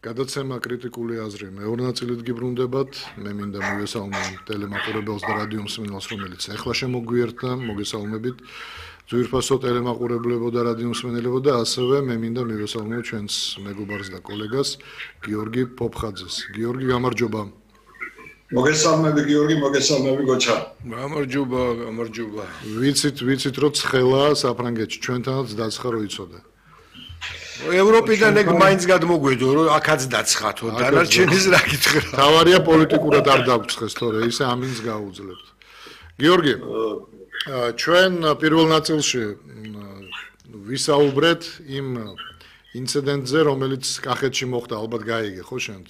გადაცემა კრიტიკული აზრი მეორე ნაწილით გიბრუნდებათ. მე მინდა მივესალმო ტელემაყურებელს და რადიო მსმენელს, რომელიც ახლა შემოგვიერთდა, მოგესალმებით. ძვირფასო ტელემაყურებლებო და რადიო მსმენელებო და ასევე მე მინდა მივესალმო ჩვენს მეგობარს და კოლეგას გიორგი პოპხაძეს. გიორგი, გამარჯობა. მოგესალმები გიორგი, მოგესალმები გოჩა. გამარჯობა. ვიცით რომ ცხელა საფრანგეთში ჩვენთანაც დაცხარო იცოდა. ევროპიდან ეგ მაინც გადმოგვედო რომ აქაც დაცხათო, დანარჩენის რა გითხრა. თავარია პოლიტიკურად არ დაგვცხეს თორე ისე ამინს გაუძლებთ. გიორგი, ჩვენ პირველ ნაწილში ვისაუბრეთ იმ ინციდენტზე, რომელიც კახეთში მოხდა, ალბათ გაიგე, ხო შენც?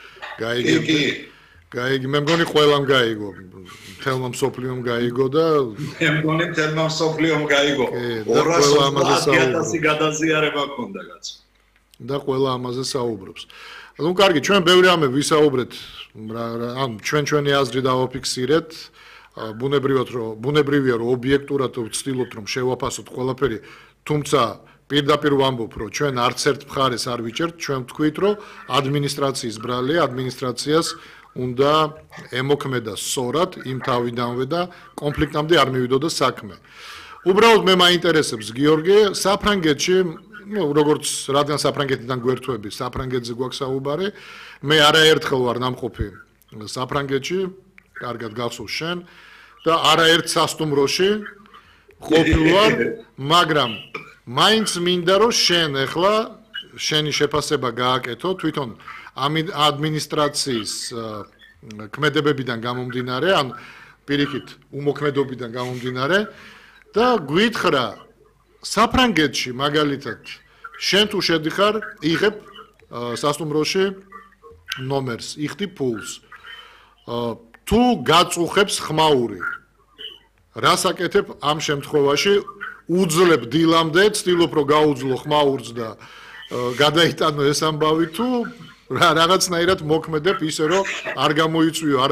გაიგე, მე მგონი ყველამ გაიგო. თელმა მსოფლიომ გაიგო და მე მგონი თელმა მსოფლიომ გაიგო. 250,000 გადაზიარება ჰქონდა კაცო. და ყველა ამაზე საუბრობს. ნუ კარგი, ჩვენ ბევრი ამე ვისაუბრეთ, ან ჩვენი აზრი დავაფიქსირეთ. ბუნებრივია რომ ობიექტურად ვცდილობთ რომ შევაფასოთ ყველაფერი, თუმცა პირდაპირ ვამბობ რომ ჩვენ არც ერთ მხარეს არ ვიჭერთ, ჩვენ ვთქვით რომ ადმინისტრაციის ბრალია, ადმინისტრაციას უნდა ემოქმედა სწორად იმ თავიდანვე და კონფლიქტამდე არ მივიდოდა საქმე. უბრალოდ მე მაინტერესებს გიორგი, საფრანგეთში, როგორც რადგან საფრანგეთიდან გვერდთვები, საფრანგეთზე გვაქვს საუბარი, მე არაერთხელ ვარ ნამყოფი საფრანგეთში, კარგად გახსოვს შენ და არაერთ სასტუმროში ყოფილ ვარ, მაგრამ მაინც მინდა რომ შენ ახლა შენი შეფასება გააკეთო თვითონ ადმინისტრაციის ქმედებებიდან გამომდინარე, ან პირიქით უმოქმედობიდან გამომდინარე და გვითხრა საფრანგეთში მაგალითად შენ თუ შედიხარ, იღებ სასტუმროში ნომერს, იხდი ფულს. თუ გაწუხებს ხმაური, რას აკეთებ ამ შემთხვევაში? უძლებ დილამდე, ცდილობ რომ გაუძლო ხმაურს და გადაიტანო ეს ამბავი თუ რაღაცნაირად მოქმედებ ისე რომ არ გამოიწვიო